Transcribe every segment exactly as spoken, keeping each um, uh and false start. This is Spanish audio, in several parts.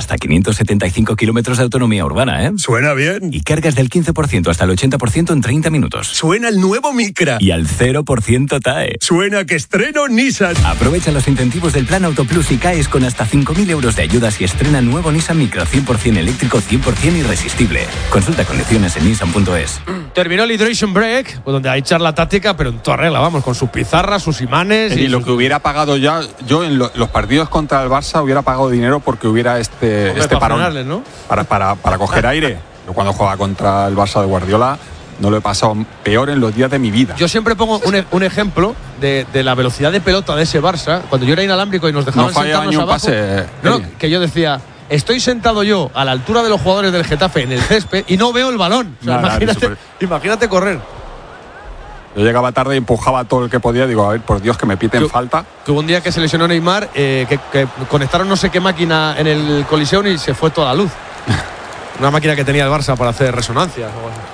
hasta quinientos setenta y cinco kilómetros de autonomía urbana, ¿eh? Suena bien. Y cargas del quince por ciento hasta el ochenta por ciento en treinta minutos. Suena el nuevo Micra. Y al cero por ciento T A E. Suena que estreno Nissan. Aprovecha los incentivos del Plan Auto Plus y caes con hasta cinco mil euros de ayudas y estrena nuevo Nissan Micra cien por ciento eléctrico, cien por ciento irresistible. Consulta condiciones en nissan punto es. Terminó el hydration break, pues donde hay charla táctica, pero en toda regla, vamos, con sus pizarras, sus imanes. Y, y lo sus... que hubiera pagado ya, yo en lo, los partidos contra el Barça hubiera pagado dinero porque hubiera este, Hombre, este para parón. frenarles, ¿no? Para, para, para coger aire. Yo cuando jugaba contra el Barça de Guardiola no lo he pasado peor en los días de mi vida. Yo siempre pongo un, un ejemplo de, de la velocidad de pelota de ese Barça. Cuando yo era inalámbrico y nos dejaban no falla sentarnos ni un abajo, pase. no, que yo decía, estoy sentado yo a la altura de los jugadores del Getafe en el césped y no veo el balón. O sea, Nada, imagínate, super... imagínate correr. Yo llegaba tarde y empujaba todo el que podía. Digo, a ver, por Dios, que me piten que, falta. Que hubo un día que se lesionó Neymar, eh, que, que conectaron no sé qué máquina en el Coliseum y se fue toda la luz. Una máquina que tenía el Barça para hacer resonancias.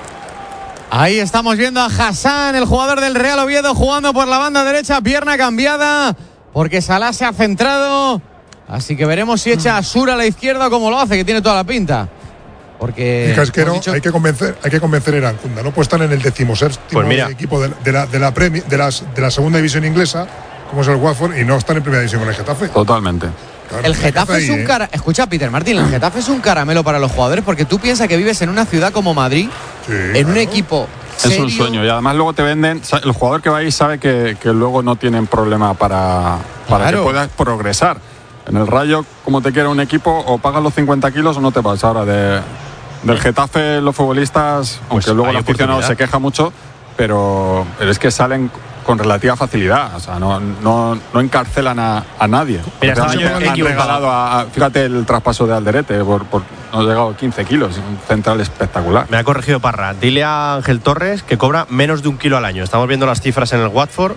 Ahí estamos viendo a Hassan, el jugador del Real Oviedo, jugando por la banda derecha, pierna cambiada, porque Salah se ha centrado. Así que veremos si echa a Sur a la izquierda como lo hace, que tiene toda la pinta. Porque y Casquero, dicho... hay que convencer, hay que convencer a Irankunda. No puede estar en el decimoséptimo pues mira. equipo de, de, la, de, la Premier, de, las, de la segunda división inglesa, como es el Watford, y no estar en primera división con el Getafe. Totalmente. Claro, el Getafe ahí, es un ¿eh? cara... Escucha, Peter Martín, el Getafe es un caramelo para los jugadores, porque tú piensas que vives en una ciudad como Madrid, sí, en claro. un equipo serio. Es un sueño. Y además luego te venden, el jugador que va ahí sabe que, que luego no tienen problema para, para claro. que puedas progresar. En el Rayo, como te quiera un equipo, o pagas los cincuenta kilos o no te vas. Ahora de, del Getafe, los futbolistas, pues aunque luego el aficionado se queja mucho, pero, pero es que salen con relativa facilidad. O sea, no, no, no encarcelan a, a nadie. Mira, estaba yo han regalado a, a, fíjate el traspaso de Alderete, por, por, nos ha llegado quince kilos, un central espectacular. Me ha corregido Parra. Dile a Ángel Torres que cobra menos de un kilo al año. Estamos viendo las cifras en el Watford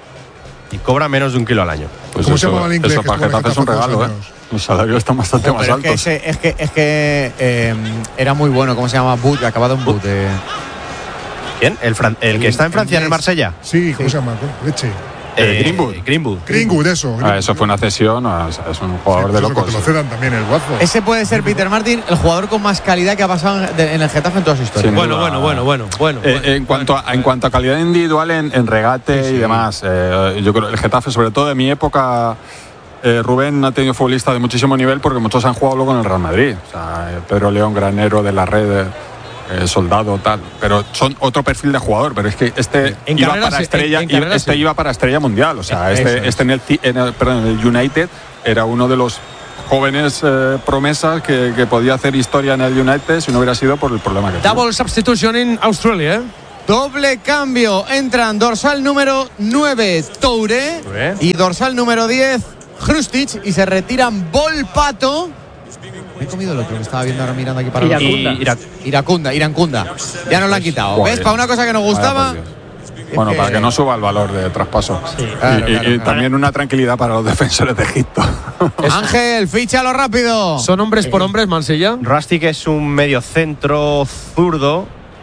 y cobra menos de un kilo al año. Pues ¿Cómo eso, se llama el inglés? Eso para Getafe es un regalo, ¿eh? Los salarios están bastante Pero más es altos. que, ese, es que, es que eh, era muy bueno. ¿Cómo se llama? Boot, acabado en Boot. Eh. ¿Quién? ¿El, Fran- el que está en Francia, en el Marsella? Sí, ¿cómo sí. se llama? Leche. Eh, Greenwood. Greenwood. Greenwood, eso. Greenwood. Ah, eso fue una cesión, o sea, es un jugador sí, de eso locos. Que te lo cedan también el Watford. Ese puede ser, Peter Martin, el jugador con más calidad que ha pasado en, de, en el Getafe en toda su historia. Sin Bueno, duda. bueno, bueno, bueno, bueno. Eh, bueno en, cuanto a, en cuanto a calidad individual en, en regate Sí, sí. y demás, eh, yo creo el Getafe, sobre todo de mi época, eh, Rubén ha tenido futbolistas de muchísimo nivel porque muchos han jugado luego en el Real Madrid. O sea, eh, Pedro León, Granero, de la Red, eh, Soldado, tal. Pero son otro perfil de jugador. Pero es que este En iba carrera para sí, estrella, en- en carrera este sí. iba para estrella mundial. O sea, Eso este, es. este en el, en el, perdón, en el United era uno de los jóvenes eh, promesas que, que podía hacer historia en el United si no hubiera sido por el problema que tuvo. Double substitution in Australia, ¿eh? Doble cambio. Entran dorsal número nueve, Toure, Toure. y dorsal número diez, Hrustic, y se retiran Volpato. Me he comido el otro que estaba viendo ahora mirando aquí para Y los- Iracunda. Y, Ira- Iracunda, Irancunda. Ya nos lo han quitado. Joder. ¿Ves? Para una cosa que nos Vaya gustaba. por Dios. Bueno, para que no suba el valor de traspaso. Sí. Claro, y y- claro, y claro. también una tranquilidad para los defensores de Egipto. Ángel, fíchalo rápido. Son hombres por hombres, Mansilla. Rustic es un medio centro zurdo.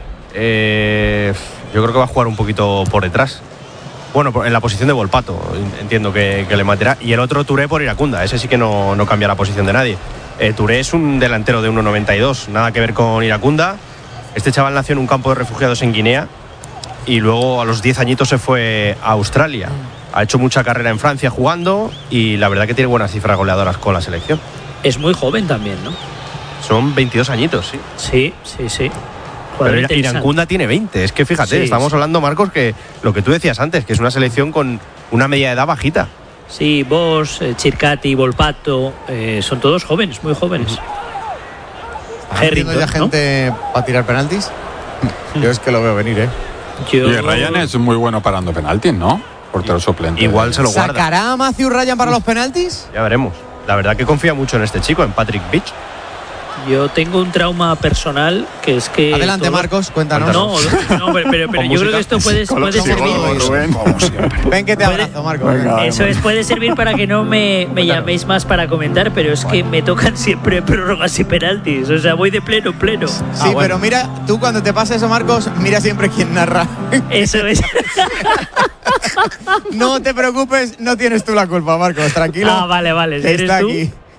Eh, yo creo que va a jugar un poquito por detrás. Bueno, por- en la posición de Volpato, entiendo que, que le matará. Y el otro Touré por Iracunda, ese sí que no, no cambia la posición de nadie. Eh, Touré es un delantero de uno noventa y dos, nada que ver con Iracunda. Este chaval nació en un campo de refugiados en Guinea y luego a los diez añitos se fue a Australia. Ha hecho mucha carrera en Francia jugando y la verdad que tiene buenas cifras goleadoras con la selección. Es muy joven también, ¿no? Son veintidós añitos, sí. Sí, sí, sí. Pero Jugador Ira- interesante. Irancunda tiene veinte. Es que fíjate, Sí, estamos sí. hablando, Marcos, que lo que tú decías antes, que es una selección con una media edad bajita. Sí, Bosch, eh, Chircati, Volpato, eh, son todos jóvenes, muy jóvenes. ¿Están viendo ya Harrington, ¿no? gente para tirar penaltis? Yo es que lo veo venir, ¿eh? Yo- Y Ryan es muy bueno parando penaltis, ¿no? Portero suplente. Igual se lo guarda. ¿Sacará a Matthew Ryan para los penaltis? Ya veremos. La verdad que confía mucho en este chico, en Patrick Beach. Yo tengo un trauma personal que es que. Adelante, todo- Marcos, cuéntanos. No, no, pero, pero, pero Con yo creo música. que esto puede, Psicólogo, puede servir. psicólogo, Rubén. Ven que te Puede- abrazo, Marcos. Venga. Eso es, puede servir para que no me, me llaméis más para comentar, pero es que me tocan siempre prórrogas y penaltis. O sea, voy de pleno en pleno. Sí, Ah, bueno. pero mira, tú cuando te pasa eso, Marcos, mira siempre quién narra. Eso es. No te preocupes, no tienes tú la culpa, Marcos, tranquilo. Ah, vale, vale. Si eres Está tú. aquí.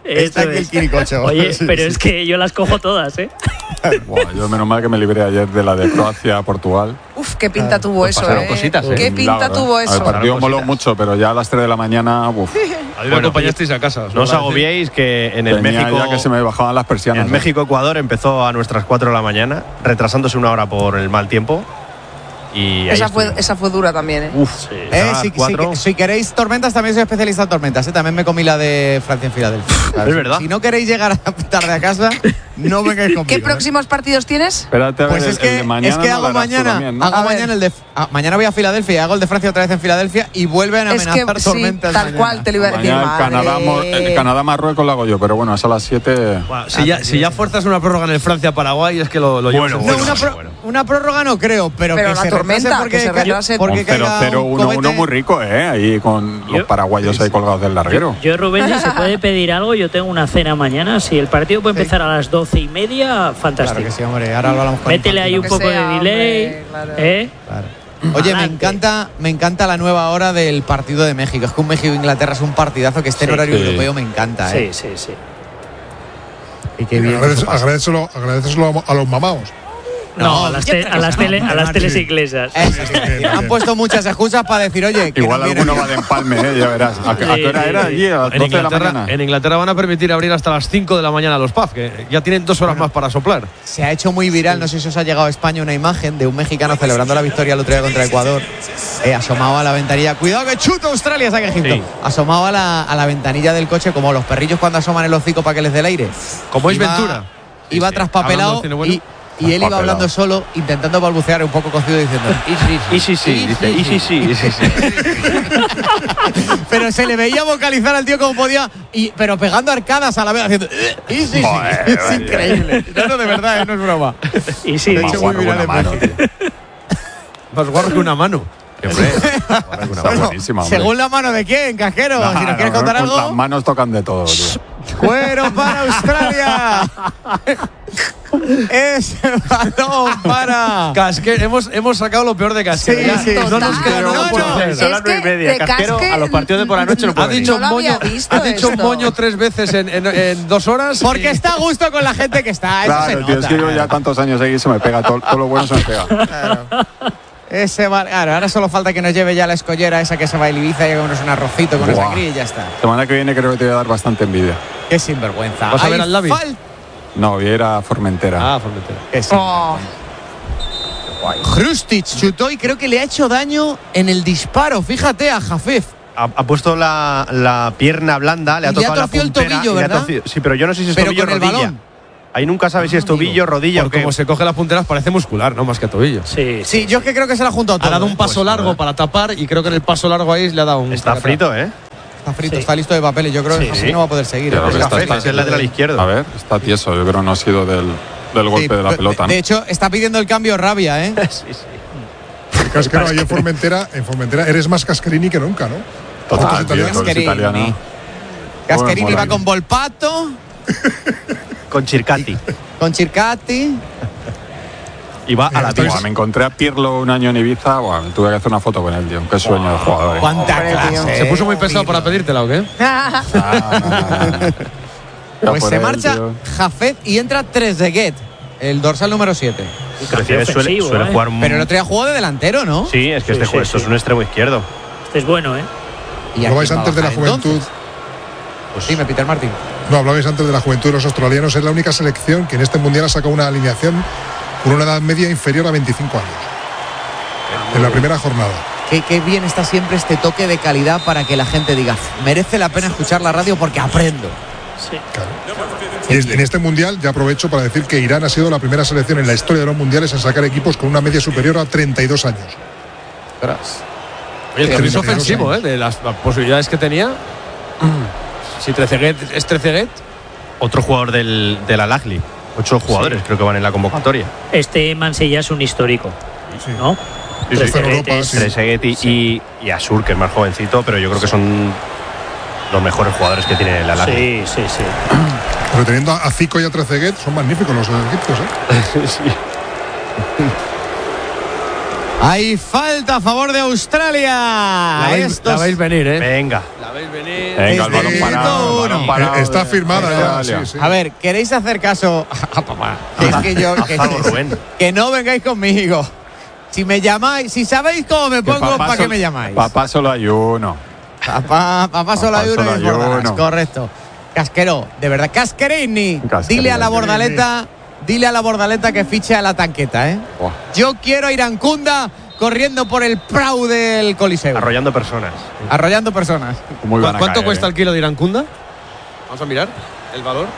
Está Eso aquí el es. Quiricocho. Oye, Sí, pero sí. es que yo las cojo todas, ¿eh? Buah, yo menos mal que me libré ayer de la de Croacia a Portugal. Uf, qué pinta tuvo pues eso, pasaron ¿eh? cositas, ¿eh? Qué La pinta verdad. tuvo El eso. partido Pasaron moló cositas. mucho, pero ya a las tres de la mañana, uf, Ahí me acompañasteis a casa. No os ¿verdad? agobiéis que en el tenía México. ya que se me bajaban las persianas. En ¿eh? México-Ecuador empezó a nuestras cuatro de la mañana, retrasándose una hora por el mal tiempo. Y ahí Esa fue, estuvimos. esa fue dura también, ¿eh? Uf, Eh, a las si, si- cuatro. si queréis tormentas, también soy especialista en tormentas. ¿eh? También me comí la de Francia en Filadelfia. Es verdad. Si no queréis llegar tarde a casa, no vengáis conmigo. ¿Qué ¿eh? próximos partidos tienes? Espérate a ver, Pues el- es que, el de mañana es que no hago lo harás tú mañana, también, ¿no? hago A ver. mañana el de ah, mañana voy a Filadelfia y hago el de Francia otra vez en Filadelfia y vuelven a Es que amenazar sí, tormentas. tal mañana. cual te lo iba a decir. Mañana el Canadá, madre. Mor- el Canadá-Marruecos lo hago yo, pero bueno, es a las siete. Bueno, si, ya, si ya fuerzas una prórroga en el Francia-Paraguay, es que lo, lo llevas Bueno, en No, serio. una, pro- bueno. una prórroga no creo, pero, Pero que la se tormenta, retrase porque que se ca- retrase. porque Pero caiga cero un uno uno cohete. muy rico, ¿eh? Ahí con los Yo- paraguayos ahí colgados del larguero. Yo, Rubén, si se puede pedir algo, yo tengo una cena mañana. Si el partido puede empezar a las doce y media, fantástico. Claro que sí, hombre. Ahora lo hablamos con Métele ahí un Que poco sea, de delay. hombre, claro. ¿eh? Claro. Oye, me Adelante. encanta, me encanta la nueva hora del partido de México. Es que un México-Inglaterra es un partidazo que esté en Sí. horario Sí. europeo, me encanta, Sí, ¿eh? sí, sí. Y qué bien. Agradece- eso pasa. agradeceselo, agradeceselo a los mamaos. No, a las, te- a las, tele- a las teles Sí. inglesas. Eso es decir, han puesto muchas excusas para decir, oye, que Igual no viene alguno bien. va de empalme, ¿eh? Ya verás. ¿A, qué- a qué hora Sí, era sí. allí? A las En doce de la Inglaterra, mañana. en Inglaterra van a permitir abrir hasta las cinco de la mañana los pubs, que ya tienen dos horas más para soplar. Se ha hecho muy viral, no sé si os ha llegado a España una imagen de un mexicano celebrando la victoria el otro día contra Ecuador, eh, asomado a la ventanilla, cuidado que chuta Australia, saca Egipto, Sí. asomado a la, a la ventanilla del coche como los perrillos cuando asoman el hocico para que les dé el aire. Como es Iba- Ventura. Iba Sí, sí. traspapelado Hablando de cine bueno. y, y él iba Traspapelado. hablando solo, intentando balbucear un poco cocido diciendo Y sí, sí, dice, y sí, sí, y sí, sí. pero se le veía vocalizar al tío como podía, y, pero pegando arcadas a la vez haciendo y sí, sí, Joder, es vaya. increíble. No, no, de verdad, eh, no es broma. Y sí, De Más hecho, guarro muy que viral una en mano, México. tío. Más guarro que una mano. Hombre, Está buenísima, hombre. Según la mano de quién, cajero, Nah, si nos quieres no, contar no, Las algo. manos tocan de todo, tío. Cuero para Australia. Ese balón para. Casquero, hemos, hemos sacado lo peor de Casquero. Sí, ya. sí. No nos queda Total. nada por No, no. hacer. Son las Es nueve y que media. de Casquero, Casque- a los partidos de por la noche no Ha puede dicho, No lo moño, había visto ha dicho esto. moño tres veces en, en- en dos horas. Porque y- está a gusto con la gente que está. Eso se Claro, tío, es nota. que yo ya tantos años aquí se me pega, todo, todo lo bueno se me pega. Ese bar- claro, ahora solo falta que nos lleve ya la escollera esa que se va a Ibiza y hagámonos un arrocito con Buah. esa y ya está. Semana que viene creo que te voy a dar bastante envidia. Qué sinvergüenza. ¿Vas a Hay ver al Lavi? fal- No, vi era Formentera. Ah, Formentera. Qué Oh, Hrustic chutó y creo que le ha hecho daño en el disparo. Fíjate a Jafef. Ha, ha puesto la, la pierna blanda, le ha Y le ha tocado la torcido el puntera tobillo, y le ha ¿verdad? torcido- Sí, pero yo no sé si es Pero tobillo o con el rodilla. balón. Ahí nunca sabes si es tobillo, rodilla Por o qué. como se coge las punteras parece muscular, no más que tobillo. sí, Sí, yo es que creo que se la ha juntado todo. Ha dado un ¿eh? paso Pues, largo joder. para tapar y creo que en el paso largo ahí le ha dado un. Está tacatá. frito, ¿eh? Está frito, Sí. está listo de papeles. Yo creo que Sí, así sí. no va a poder seguir. Pero ¿eh? que está- Jafef. está- Es el lateral izquierdo. A ver, está tieso. Yo creo que no ha sido del, del golpe Sí, de la de- pelota, ¿no? De hecho, está pidiendo el cambio rabia, ¿eh? Sí, sí. Casquero, ahí en Formentera, en Formentera eres más Casquerini que nunca, ¿no? Total, Fotos tío, italianas. todo es Casquerini. italiano. Casquerini Bueno, va mola. con Volpato, Con Chircati. con Circati. Y va a la Esto es- pista. Buah, me encontré a Pirlo un año en Ibiza. Buah, me tuve que hacer una foto con él, tío. Qué sueño de jugador. ¿eh? ¿Cuánta Hombre, tío. clase? ¿Se puso muy pesado Pirlo. para pedírtela o qué? Ah, no, no, no. Ya Pues por se él, marcha tío. Jafet y entra Trezeguet, el dorsal número siete. Trezeguet suele, ofensivo, suele ¿eh? jugar Pero el muy. otro día jugó de delantero, ¿no? Sí, es que Sí, este sí, juego, esto sí. es un extremo izquierdo. Este es bueno, ¿eh? ¿Y a Hablabais quién va a antes de la bajar, juventud. entonces? Pues, Dime, Peter Martín. No, hablabais antes de la juventud de los australianos. Es la única selección que en este mundial ha sacado una alineación con una edad media inferior a veinticinco años. En la primera jornada. Qué, qué bien está siempre este toque de calidad para que la gente diga, merece la pena escuchar la radio porque aprendo. Sí. Claro. Y es- en este mundial ya aprovecho para decir que Irán ha sido la primera selección en la historia de los mundiales en sacar equipos con una media superior a treinta y dos años. Oye, el cambio es Sí, ofensivo, ¿eh? De las, las posibilidades que tenía. Si Trezeguet es Trezeguet. otro jugador del, del Al-Ahly. Ocho jugadores creo que van en la convocatoria. Este Mansilla es un histórico, Sí. ¿no? Sí, sí, está en Trezeguet Europa, es- sí. Trezeguet y, y, y Asur, que es más jovencito, pero yo creo que son los mejores jugadores que tiene el Al-Ahly. Sí, sí, sí. Pero teniendo a Zico y a Trezeguet, son magníficos los egipcios, ¿eh? Sí. Hay falta a favor de Australia. La veis, Estos- la veis venir, ¿eh? Venga. La veis venir. Venga, el balón Desde parado. el balón uno. parado Está de- firmada de ya. Italia. Sí, sí. A ver, ¿queréis hacer caso a papá? Que es que yo. Que, Hazlo, Rubén. que no vengáis conmigo. Si me llamáis, si sabéis cómo me Que pongo, papá ¿para qué sol- me llamáis? Papá solo hay uno. Papá, papá solo hay uno solo y hay Bordalás, uno. correcto. Casquero, de verdad, Casquerini. Casquerini. Dile a la Bordaleta, dile a la Bordaleta que fiche a la tanqueta, ¿eh? Buah. Yo quiero a Irancunda corriendo por el prau del Coliseo, Arrollando personas. arrollando personas. Muy ¿Cu- van a ¿Cuánto caer, cuesta eh. el kilo de Irancunda? Vamos a mirar el valor.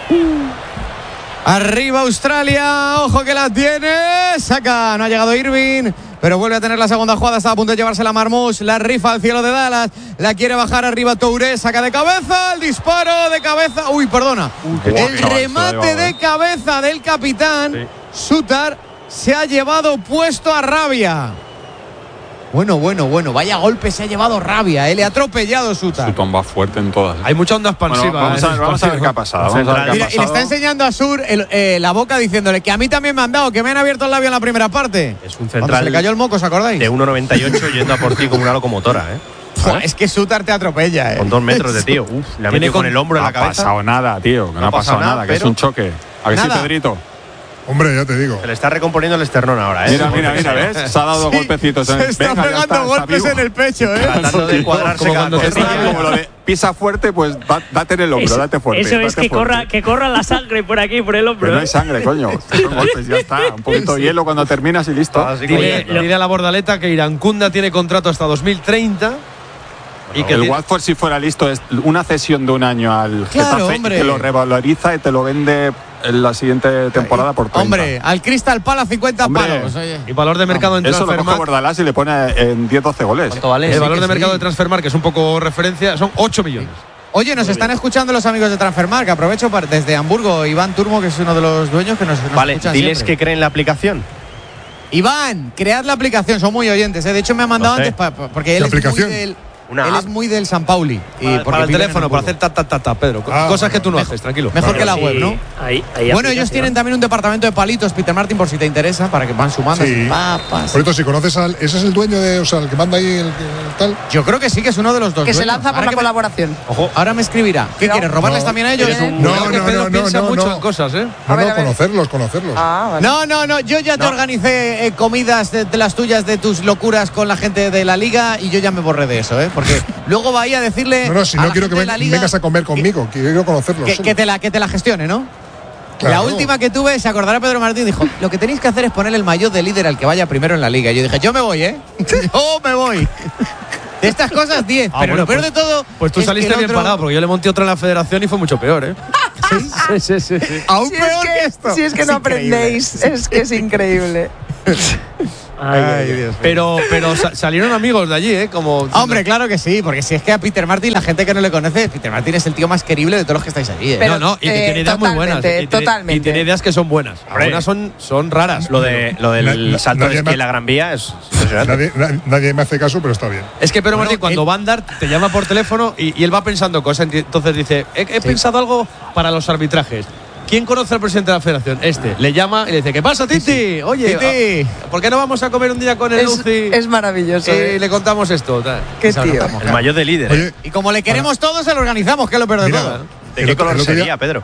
Arriba Australia, ojo que la tiene, saca, no ha llegado Irving, pero vuelve a tener la segunda jugada, está a punto de llevársela Marmoush, la rifa al cielo de Dallas, la quiere bajar arriba Touré, saca de cabeza, el disparo de cabeza, uy, perdona, qué el chaval, se lo ha remate llevado, de eh. cabeza del capitán, Sí. Sutar se ha llevado puesto a Rabia. Bueno, bueno, bueno, vaya golpe se ha llevado Rabia, eh, le ha atropellado Sutar. Sutton va fuerte en todas. ¿eh? Hay mucha onda Bueno, expansiva. vamos, ¿eh? a ver, vamos a ver qué ha pasado. Vamos a ver qué ha Mira, y le pasado. está enseñando a Sur el- eh, la boca diciéndole que a mí también me han dado, que me han abierto el labio en la primera parte. Es un Cuando se le central cayó el moco, ¿os acordáis? de uno noventa y ocho yendo a por ti como una locomotora, ¿eh? Fua, es que Sutar te atropella, eh. Con dos metros de tío. Uf, le ha metido con el hombro en No la ha cabeza. pasado nada, tío. Que no, ha pasado nada, que es pero- un choque. ¿A que sí, Nada. Pedrito? Hombre, ya te digo. Se le está recomponiendo el esternón ahora, ¿eh? Mira, mira, mira, ¿ves? Se ha dado Sí, golpecitos. se está Venga, ya pegando está, está golpes vivo. en el pecho, eh. Tratando de cuadrarse Como cada cuando te cosilla. está- Como lo de pisa fuerte, pues da- date en el hombro, Eso, date fuerte. eso es date que fuerte. corra, que corra la sangre por aquí, por el hombro. Pero no ¿eh? hay sangre, coño. Son golpes, ya está. Un poquito de hielo cuando terminas y listo. Así como Dile, ya, ¿no? dile a la Bordaleta que Irancunda tiene contrato hasta dos mil treinta. Y que el tiene- Watford, si fuera listo, es una cesión de un año al Claro, Getafe, hombre. te lo revaloriza y te lo vende en la siguiente temporada por treinta. Hombre, al Crystal Palace cincuenta Hombre. palos. Oye. y valor de mercado en Eso lo coge Transfermarkt. Bordalás y le pone en diez doce goles. ¿Cuánto vale? El Sí, valor que de sí. mercado de Transfermarkt, que es un poco referencia, son ocho millones. Oye, nos están escuchando los amigos de Transfermarkt, que aprovecho para, desde Hamburgo, Iván Turmo, que es uno de los dueños que nos, nos Vale, escuchan diles siempre. que creen la aplicación. Iván, cread la aplicación, son muy oyentes, ¿eh? De hecho me ha mandado Lo sé. antes pa- pa- porque él ¿Qué es, muy aplicación? del, Una él app. es muy del San Pauli. Y Para, porque para el vive en teléfono, para Hamburgo. hacer ta, ta, ta, ta, Pedro. Ah, Cosas que bueno, tú no mejor- haces, tranquilo. mejor que la Sí, web, ¿no? ahí- ahí Bueno, ellos aplicación. tienen también un departamento de palitos, Peter Martin, por si te interesa, para que van sumando Sí. así, papas. Por cierto, si conoces al. Ese es el dueño de. O sea, el que manda ahí el, el tal. Yo creo que sí, que es uno de los dos. Que se dueños. lanza por Ahora la que me- colaboración. Ojo, Ahora me escribirá. ¿Qué No. quieres? ¿Robarles No. también a ellos? Eres un- No, Creo que no, Pedro no, piensa no, mucho no. en cosas, ¿eh? No, A ver, no, a ver. conocerlos, conocerlos. Ah, vale. No, no, no, yo ya te No. organicé eh, comidas de, de las tuyas, de tus locuras con la gente de la liga y yo ya me borré de eso, ¿eh? Porque luego va ahí a decirle. No, no, si a no la quiero que gente de ven- la liga vengas a comer conmigo, quiero conocerlos. Que, solo. que te la, que te la gestione, ¿no? Claro. La última que tuve, se acordará Pedro Martín, dijo, lo que tenéis que hacer es ponerle el maillot de líder al que vaya primero en la liga. Y yo dije, yo me voy, ¿eh? Yo me voy. De estas cosas, diez. Ah, pero bueno, lo peor pues- de todo. Pues tú es que saliste el bien otro- parado, porque yo le monté otra en la federación y fue mucho peor, ¿eh? sí, sí, sí, sí. Aún Si peor es que, esto. Si es que Es no increíble. aprendéis, es que es increíble. Ay, ay, ay. Dios. Pero, pero sa- salieron amigos de allí, ¿eh? Como. Hombre, claro que sí, porque si es que a Peter Martin, la gente que no le conoce, Peter Martin es el tío más querible de todos los que estáis allí, ¿eh? Pero- no, no, y que eh, tiene ideas muy buenas. totalmente, y tiene, totalmente. Y tiene ideas que son buenas. Hombre. Algunas son, son raras. Lo, de, lo del Na- na- salto de nadie esquí me- en la Gran Vía es impresionante. Nadie, na- nadie me hace caso, pero está bien. Es que Pedro Bueno, Martín, cuando él- va a andar, te llama por teléfono y, y él va pensando cosas. enti- Entonces dice: He, he pensado algo para los arbitrajes. ¿Quién conoce al presidente de la federación? Este. Le llama y le dice: ¿Qué pasa, Titi? Oye, Titi. ¿a- ¿por qué no vamos a comer un día con el Es, Luci? es maravilloso. y eh. le contamos esto. tal. Qué Y se lo tío. notamos, El maillot de líder. ¿eh? Oye, Y como le queremos todos, se lo organizamos, que es lo peor de Mira, todo. ¿De el qué otro- color el otro día- sería, Pedro?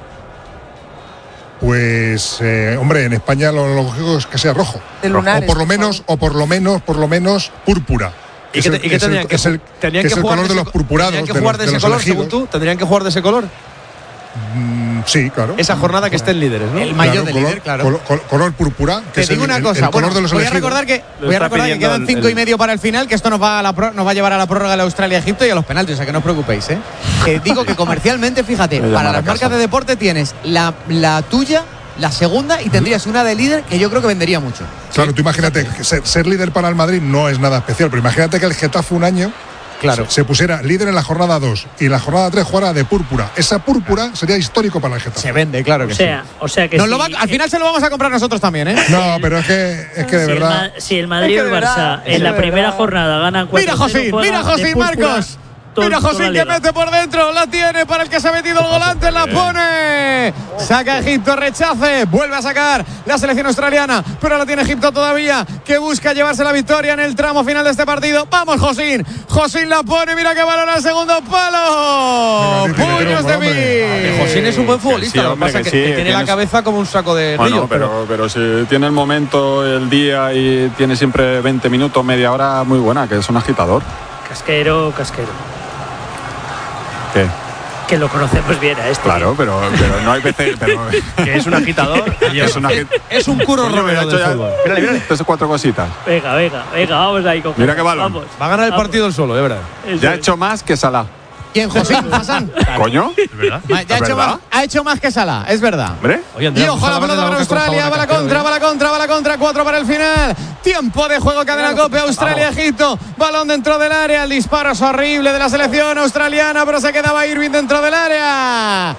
pues, eh, hombre, en España lo lógico es que sea rojo. De lunares, o por lo por menos, favor. o por lo menos, por lo menos, púrpura. ¿Y Es qué, el- te- y qué es el- tendrían que, es el- tenían que es el jugar color de ese los co- purpurados, ¿Tendrían que de jugar los- de de ese los color, elegidos. según tú? ¿Tendrían que jugar de ese color? Mm, sí, claro. Esa jornada que estén líderes, ¿no? El maillot de color, líder, claro. Color, col- color púrpura. Que Te es digo el- una el- cosa, el color bueno, de los voy a elegidos. recordar que, Lo voy a está recordar que pidiendo quedan el- cinco y el- medio para el final, que esto nos va a, la pro- nos va a llevar a la prórroga de Australia-Egipto y a los penaltis, o sea que no os preocupéis, ¿eh? Que digo que comercialmente, fíjate, Me llaman para a las casa. marcas de deporte tienes la, la tuya, la segunda, y tendrías una de líder que yo creo que vendería mucho. Claro, tú imagínate que ser, ser líder para el Madrid no es nada especial, pero imagínate que el Getafe un año Claro. se pusiera líder en la jornada dos y en la jornada tres jugara de púrpura. Esa púrpura sería histórico para el Getafe. Se vende, claro que O sea, sí. o sea que Nos si, lo va- al final se lo vamos a comprar nosotros también, ¿eh? No, pero es que, es que de si el, verdad. Ma- si el Madrid Es y que el de Barça verdad, es en la de primera verdad. jornada ganan cuatro Mira, José, mira, José Marcos. todo, Mira José que mete por dentro, la tiene para el que se ha metido el volante, la pone. Saca Egipto, rechace, vuelve a sacar la selección australiana, pero la tiene Egipto todavía, que busca llevarse la victoria en el tramo final de este partido. Vamos Josín, Josín la pone, mira que balón al segundo palo. Puños de mí. Josín es un buen futbolista, sí, lo que pasa es que, que sí, que tiene tienes... la cabeza como un saco de bueno, río. Pero, pero, pero si tiene el momento, el día y tiene siempre veinte minutos, media hora muy buena, que es un agitador. Casquero, casquero. ¿Qué? Que lo conocemos bien a este. Claro, pero, pero no hay veces. Pero... que es un agitador. es, una... es, es un curro Romero del fútbol. Mírale, mírale. Estas cuatro cositas. Venga, venga, venga, vamos ahí. Con Mira qué balón. Vamos, Va a ganar el vamos. partido el solo, de verdad. Eso Ya ha es. hecho más que Salah. ¿Quién, Josín? ¿Hassan? ¿Coño? ¿Es verdad? Ya ha ¿Es hecho, verdad? más, ha hecho más que Salah, es verdad. ¿Hombre? Oye, Andrea, Y ojo a la puso pelota mano para en la boca con Australia, jabón va la de casquero, contra, ¿eh? va la contra, va la contra, cuatro para el final. Tiempo de juego, cadena Cope, Australia, Egipto. Balón dentro del área, el disparo es horrible de la selección australiana, pero se quedaba Irving dentro del área.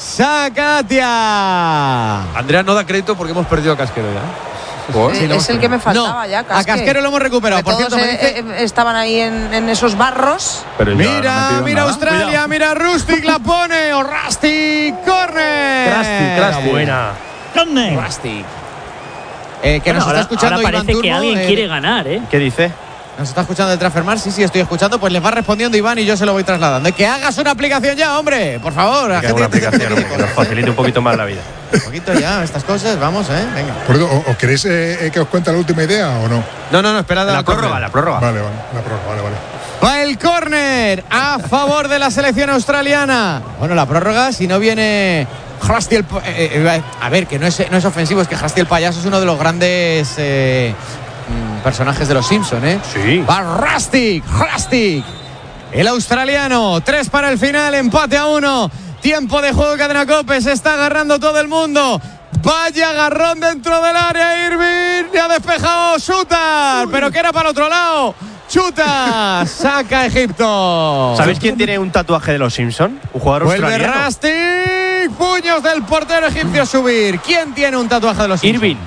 Sakatia. Andrea no da crédito porque hemos perdido a Casquero ya. Eh, Sí, lo es hemos el que me perdido. faltaba No, ya, a Casque. Casquero lo hemos recuperado. Que Por todos cierto, me eh, dice... eh, estaban ahí en, en esos barros. Pero ya no ha Mira, metido mira nada. Australia, Cuidado. mira Rustic la pone. O Rustic, corner. Krusty, Krusty. Buena. Rustic. Eh, que Bueno, nos ahora, está escuchando ahora Iván parece que Turmo, alguien eh, quiere ganar, ¿eh? ¿Qué dice? Nos está escuchando de Transfermar, sí, sí, estoy escuchando. Pues les va respondiendo Iván y yo se lo voy trasladando. Que hagas una aplicación ya, hombre, por favor. La Que haga gente una tiene aplicación que hombre, que nos facilite un poquito más la vida. Un poquito ya, estas cosas, vamos, eh, venga. Por eso, ¿o- ¿Os queréis eh, eh, que os cuente la última idea o no? No, no, no, esperad a La la prórroga, córner. la prórroga. Vale, vale, la prórroga, vale, vale. Va el córner a favor de la selección australiana. Bueno, la prórroga, si no viene Krusty el... pa- eh, eh, a ver, que no es, no es ofensivo, es que Krusty el payaso es uno de los grandes eh, mm, personajes de los Simpsons, ¿eh? Sí. Va Rustic, Rustic. El australiano, tres para el final, empate a uno. Tiempo de juego, cadena Cope, se está agarrando todo el mundo. Vaya agarrón dentro del área, Irving. Le ha despejado Chutar, pero que era para otro lado. Chuta, saca Egipto. ¿Sabéis quién tiene un tatuaje de los Simpson? Un jugador Vuelve australiano. Rustic. Puños del portero egipcio a subir. ¿Quién tiene un tatuaje de los Simpsons? Irving.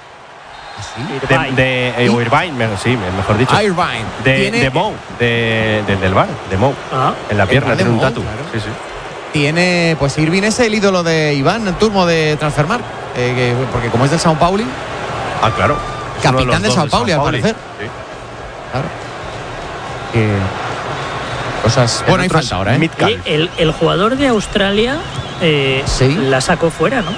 De, Irvine. de, eh, o Irvine, me- sí, mejor dicho. Irvine. De, Tiene- de Mou, de, de- del bar, de Mou. Ah. En la pierna bar de tiene un Mou, tatu. claro. Sí, sí. Tiene, pues Irving es el ídolo de Iván Turmo de Transfermar. Eh, que- porque como es del Sao Pauli, Ah, claro. Es uno capitán los de dos Sao Pauli, al Pauli. parecer. Sí. claro. Que cosas. Bueno, hay otros, falta ahora, ¿eh? Midcalf. Oye, el, el jugador de Australia eh, Sí. la sacó fuera, ¿no?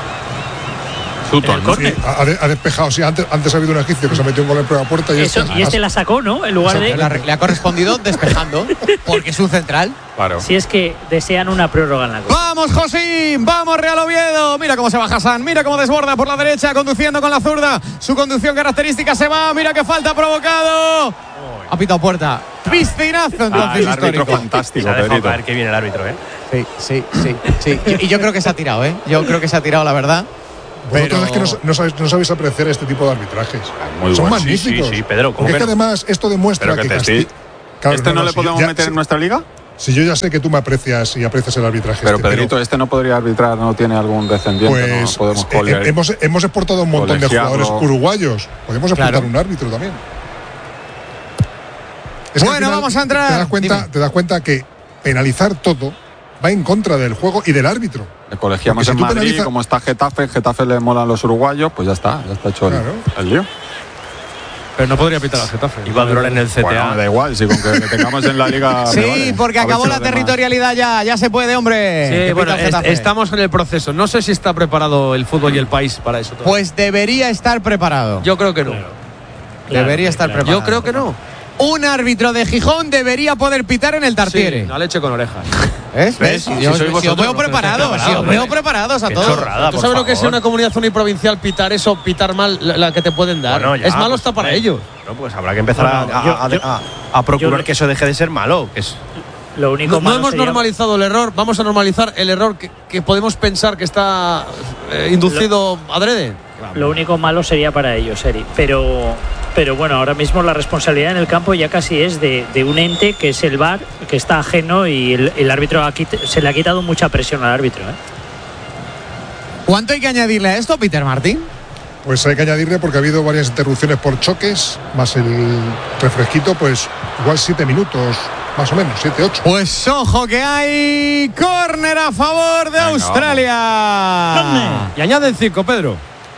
Sutton, En el ¿no? córner. Sí, ha, ha despejado. Sí, antes, antes ha habido un egipcio que se metió un gol en prueba puerta y Eso, este, y este la sacó, ¿no? En lugar Le ha- de. le ha correspondido despejando, porque es un central. Claro. Si es que desean una prórroga en la Copa. Vamos, Josín, vamos, Real Oviedo. Mira cómo se va Hassan, mira cómo desborda por la derecha, conduciendo con la zurda. Su conducción característica se va, mira qué falta provocado. Ha pitado puerta. Piscinazo Ah, entonces el árbitro histórico. fantástico, Se ha dejado Pedrito. caer que viene el árbitro, ¿eh? Sí, sí, sí, sí. Y, y yo creo que se ha tirado, ¿eh? Yo creo que se ha tirado, la verdad. Vosotros Pero- es que no, no sabéis, no sabéis apreciar este tipo de arbitrajes. muy Son bueno. Sí, magníficos. sí, sí, Pedro, ¿cómo Porque es que que no? además esto demuestra Pero que que te Casti- sí. Claro, ¿Este no, le si podemos ya- meter si- en nuestra liga? Si yo ya sé que tú me aprecias y aprecias el arbitraje. Pero este, Pedrito, este no podría arbitrar, no tiene algún descendiente, pues no podemos eh, coler- eh, hemos, hemos exportado un montón de colegiarlo. jugadores uruguayos. Podemos exportar Claro. un árbitro también. Es que al Bueno, final vamos a entrar. Te das, cuenta, Dime. te das cuenta que penalizar todo va en contra del juego y del árbitro. Le colegiamos Porque si en tú Madrid, penaliza- como está Getafe, Getafe le molan los uruguayos, pues ya está, ya está hecho el- Claro. el, lío. Pero no podría pitar al Getafe. Iba a durar en el C T A. Bueno, me da igual, si con que le tengamos en la liga. me Sí, vale. porque A ver acabó si la los demás- territorialidad ya. Ya se puede, hombre. Sí, Que bueno, pita el est- Getafe. estamos en el proceso. No sé si está preparado el fútbol y el país para eso. todavía. Pues debería estar preparado. yo creo que no. Debería estar claro. preparado. Yo creo que no. Un árbitro de Gijón debería poder pitar en el Tartiere. Sí, a leche con orejas. ¿Ves? ¿Ves? Si, Si yo- sois si os vosotros veo los que no preparados, estáis si os preparados, veo hombre. preparados a Qué todos. chorrada, ¿Tú por sabes lo que es favor. una comunidad uniprovincial pitar eso, pitar mal la, la que te pueden dar? Bueno, ya, es malo pues, hasta para hombre. ellos. No, pues habrá que empezar No, a- no, a, yo- a- yo- a- a procurar yo- que eso deje de ser malo. Que es, Lo único No, no malo hemos sería- normalizado el error, vamos a normalizar el error que, que podemos pensar que está eh, inducido adrede. Lo único malo sería para ellos, Eri. Pero, pero bueno, ahora mismo la responsabilidad en el campo ya casi es de, de un ente que es el V A R, que está ajeno y el, el árbitro ha quit- se le ha quitado mucha presión al árbitro, ¿eh? ¿Cuánto hay que añadirle a esto, Peter Martín? Pues hay que añadirle porque ha habido varias interrupciones por choques, más el refresquito, pues igual siete minutos, más o menos, siete ocho. Pues ojo que hay córner a favor de Venga, Australia. Y añaden cinco, Pedro.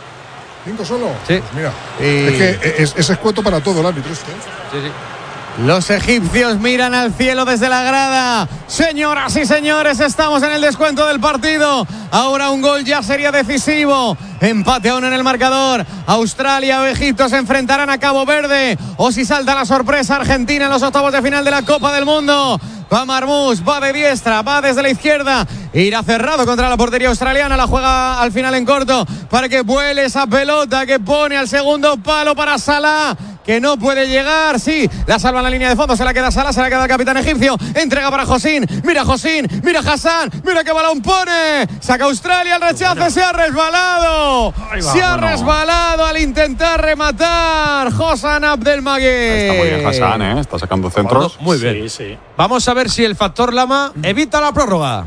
¿Cinco solo? Sí. Pues mira, Y- es que es, es escueto para todo el árbitro este. ¿eh? Sí, sí. Los egipcios miran al cielo desde la grada. Señoras y señores, estamos en el descuento del partido. Ahora un gol ya sería decisivo. Empate a uno en el marcador. Australia o Egipto se enfrentarán a Cabo Verde. O si salta la sorpresa, Argentina en los octavos de final de la Copa del Mundo. Va Marmús, va de diestra, va desde la izquierda. Irá cerrado contra la portería australiana. La juega al final en corto para que vuele esa pelota que pone al segundo palo para Salah, que no puede llegar. Sí, la salva en la línea de fondo. Se la queda Salah, se la queda el capitán egipcio. Entrega para Josín. Mira Josín, mira Hassan. Mira qué balón pone. Saca Australia el rechace. Se ha resbalado. va, se ha bueno. resbalado al intentar rematar Hassan Abdelmagui. Está muy bien Hassan, ¿eh? Está sacando centros. Muy bien. Sí, sí. Vamos a ver si el factor Lama evita la prórroga.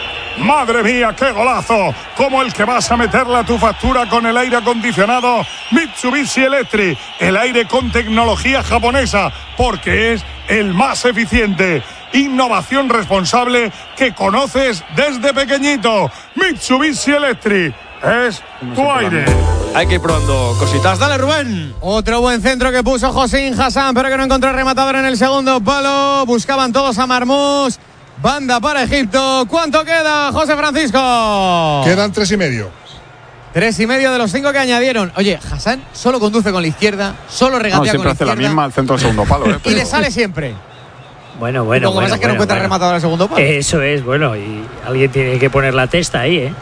¡Madre mía, qué golazo! Como el que vas a meterle a tu factura con el aire acondicionado Mitsubishi Electric. El aire con tecnología japonesa, porque es el más eficiente. Innovación responsable que conoces desde pequeñito. Mitsubishi Electric. Es tu aire. Hay que ir probando cositas. Dale, Rubén. Otro buen centro que puso Josín Hassan, pero que no encontró rematador en el segundo palo. Buscaban todos a Marmús. Banda para Egipto. ¿Cuánto queda, José Francisco? Quedan tres y medio. Tres y medio de los cinco que añadieron. Oye, Hassan solo conduce con la izquierda, solo No, regatea con siempre la hace izquierda. la misma al centro del segundo palo, ¿eh? Y Pero- le sale siempre. Bueno, Lo bueno, que bueno. pasa es que no bueno, encuentra bueno. rematador al segundo palo. Eso es, bueno, y alguien tiene que poner la testa ahí, ¿eh?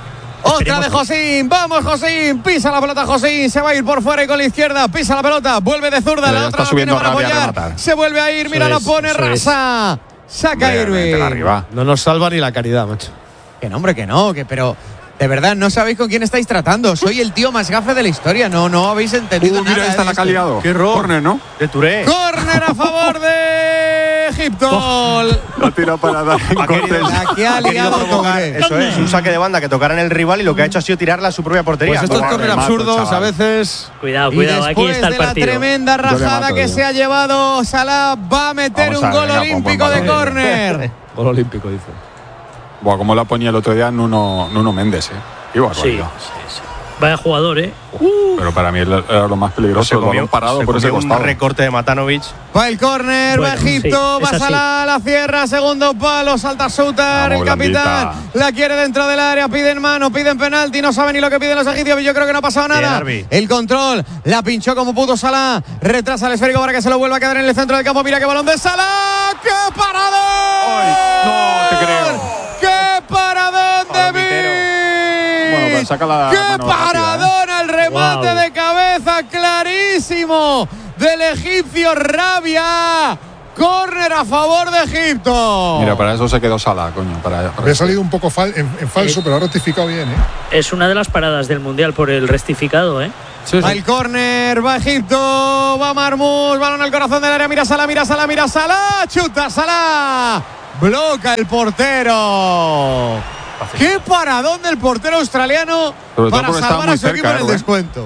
Otra de Esperemos Josín, vamos Josín, pisa la pelota Josín, se va a ir por fuera y con la izquierda, pisa la pelota, vuelve de zurda, Pero la ya otra está la tiene subiendo para rabia a apoyar, rematar. se vuelve a ir, mira, Eso la es, pone eso es. Rasa, saca Hombre, métela Irving. arriba. No nos salva ni la caridad, macho. Que no, hombre, que no, que pero de verdad no sabéis con quién estáis tratando, soy el tío más gafe de la historia, no, no habéis entendido Uh, nada. mira, esta de la esto. que ha liado. Qué error. Córner, ¿no? De Touré. Córner a favor de Egipto. Lo tira para dar en Ha querido- cortes. La que ha Ha querido liado provocar, Touré. eso es, un saque de banda que tocaran el rival y lo que ha hecho ha sido tirarla a su propia portería. Pues estos Buah, córner remato, absurdos a chaval. veces. Cuidado, Y cuidado, aquí después está el de la partido. tremenda Yo le rajada mato, que yo. se ha llevado Salah, va a meter Vamos un a ver, gol venga, pon olímpico buen de balón. córner. Gol olímpico, dice. Buah, como la ponía el otro día Nuno, Nuno Méndez, ¿eh? Qué Sí, barbaridad. sí, sí. Vaya jugador, ¿eh? Pero para mí era lo más peligroso, el balón parado se por ese comió un costado. recorte de Matanovic. Va el córner, va Bueno, Egipto, sí, va es así. Salah, la cierra, segundo palo, salta Soutar, Vamos, el capitán, blandita. la quiere dentro del área, piden mano, piden penalti, no saben ni lo que piden los egipcios, yo creo que no ha pasado Bien, nada. Arbi. El control, la pinchó como pudo Salah, retrasa el esférico para que se lo vuelva a quedar en el centro del campo, mira qué balón de Salah, ¡qué paradón! Ay, no te creo. ¡Qué paradón de Palomitero. Vic! Bueno, pues saca la ¡Qué mano rápida, paradón al remate Wow. de cabeza clarísimo del egipcio Rabia! Córner a favor de Egipto. Mira, para eso se quedó Salah, coño. Para, para Había salido un poco fal- en, en falso, pero ha rectificado bien, ¿eh? Es una de las paradas del Mundial por el rectificado, ¿eh? Sí, Va sí. el córner, va Egipto, va Marmús, balón al corazón del área, mira Salah, mira Salah, mira Salah, chuta Salah, bloca el portero. Qué paradón del portero australiano Sobre todo para porque estaba salvar muy a su equipo cerca, en el Rubén. descuento.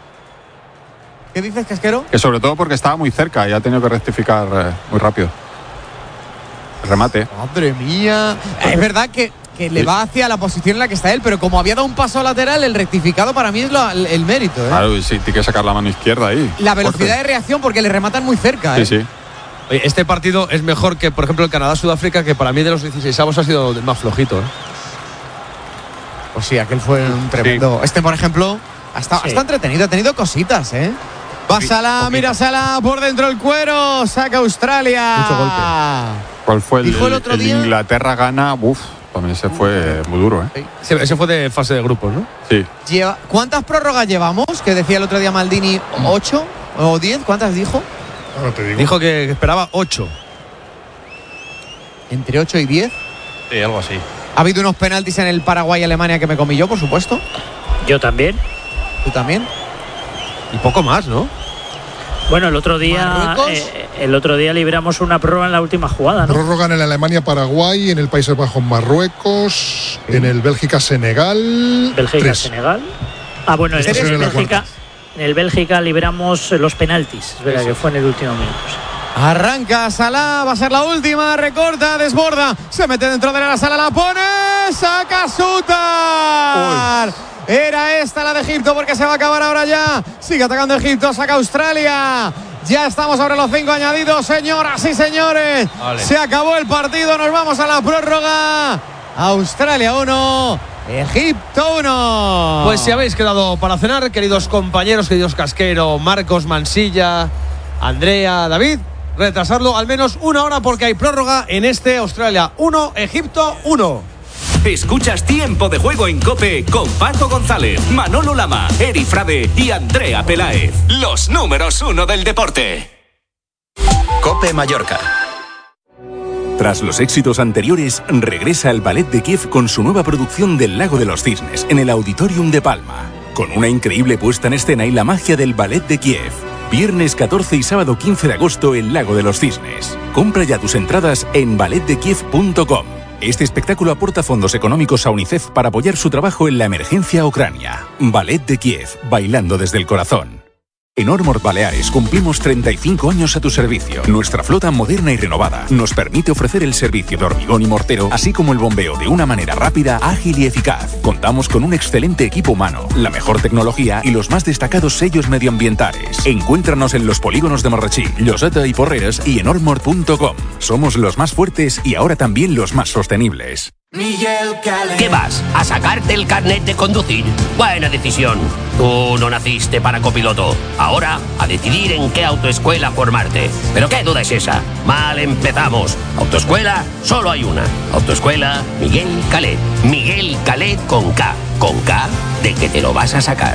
¿Qué dices, Casquero? Que sobre todo porque estaba muy cerca y ha tenido que rectificar eh, muy rápido. El remate. Madre mía. Es verdad que, que le va hacia la posición en la que está él, pero como había dado un paso lateral, el rectificado para mí es lo- el, el mérito, ¿eh? Claro, y sí, tiene que sacar la mano izquierda ahí. La velocidad Fuerte. de reacción porque le rematan muy cerca, ¿eh? Sí, sí. Oye, este partido es mejor que, por ejemplo, el Canadá-Sudáfrica, que para mí de los dieciseisavos ha sido el más flojito, ¿eh? Pues sí, aquel fue un tremendo. Este, por ejemplo, ha estado, Sí. está entretenido, ha tenido cositas, ¿eh? Va Salah, mira Salah, por dentro el cuero, saca Australia. Mucho golpe. ¿Cuál fue el, Dijo el el- otro el día- Inglaterra gana? Uf, también ese fue muy duro, ¿eh? Ese, ese fue de fase de grupos, ¿no? Sí. Lleva, ¿Cuántas prórrogas llevamos? Que decía el otro día Maldini, ¿ocho o diez? ¿Cuántas dijo? Ahora te digo. Dijo que esperaba ocho. Entre ocho y diez. Sí, algo así. Ha habido unos penaltis en el Paraguay-Alemania que me comí yo, por supuesto. Yo también. ¿Tú también? Y poco más, ¿no? Bueno, el otro día ¿Marruecos? eh, el otro día libramos una prórroga en la última jugada, ¿no? Prórroga en el Alemania-Paraguay, en el Países Bajos-Marruecos, en el Bélgica-Senegal. Bélgica, tres. Senegal. Ah, bueno, en Esta el sería la Bélgica, en el Bélgica libramos los penaltis. Es verdad Eso. que fue en el último minuto. Sí. Arranca Salah, va a ser la última, recorta, desborda, se mete dentro de la sala, la pone, saca Sutar. Era esta la de Egipto porque se va a acabar ahora ya. Sigue atacando Egipto, saca Australia. Ya estamos sobre los cinco añadidos, señoras y señores. Vale. Se acabó el partido, nos vamos a la prórroga. Australia uno, Egipto uno. Pues si habéis quedado para cenar, queridos compañeros, queridos Casquero, Marcos, Mansilla, Andrea, David, retrasarlo al menos una hora porque hay prórroga en este Australia uno, Egipto uno. Escuchas Tiempo de Juego en COPE con Paco González, Manolo Lama, Eri Frade y Andrea Peláez. Los números uno del deporte. COPE Mallorca. Tras los éxitos anteriores, regresa el Ballet de Kiev con su nueva producción del Lago de los Cisnes en el Auditorium de Palma. Con una increíble puesta en escena y la magia del Ballet de Kiev. Viernes catorce y sábado quince de agosto en Lago de los Cisnes. Compra ya tus entradas en ballet de kiev punto com. Este espectáculo aporta fondos económicos a UNICEF para apoyar su trabajo en la emergencia a Ucrania. Ballet de Kiev, bailando desde el corazón. En Ormord Baleares cumplimos treinta y cinco años a tu servicio. Nuestra flota moderna y renovada nos permite ofrecer el servicio de hormigón y mortero, así como el bombeo de una manera rápida, ágil y eficaz. Contamos con un excelente equipo humano, la mejor tecnología y los más destacados sellos medioambientales. Encuéntranos en los polígonos de Marrachí, Lloseta y Porreres y en ormord punto com. Somos los más fuertes y ahora también los más sostenibles. ¿Qué vas? ¿A sacarte el carnet de conducir? Buena decisión. Tú no naciste para copiloto. Ahora, a decidir en qué autoescuela formarte. ¿Pero qué duda es esa? Mal empezamos. Autoescuela, solo hay una. Autoescuela Miguel Calet. Miguel Calet con K. Con K de que te lo vas a sacar.